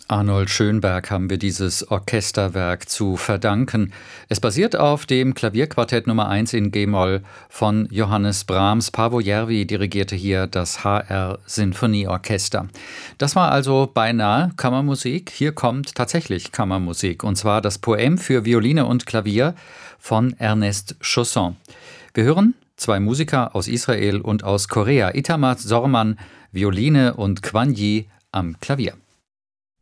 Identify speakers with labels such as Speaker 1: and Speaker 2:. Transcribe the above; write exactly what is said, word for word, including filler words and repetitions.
Speaker 1: Arnold Schönberg haben wir dieses Orchesterwerk zu verdanken. Es basiert auf dem Klavierquartett Nummer eins in G-Moll von Johannes Brahms. Paavo Järvi dirigierte hier das H R Sinfonieorchester. Das war also beinahe Kammermusik. Hier kommt tatsächlich Kammermusik, und zwar das Poème für Violine und Klavier von Ernest Chausson. Wir hören zwei Musiker aus Israel und aus Korea, Itamar Zorman, Violine, und Kwan Yi am Klavier.